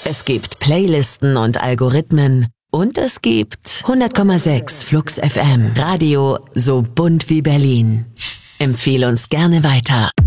Es gibt Playlisten und Algorithmen. Und es gibt 100,6 Flux FM. Radio so bunt wie Berlin. Empfehle uns gerne weiter.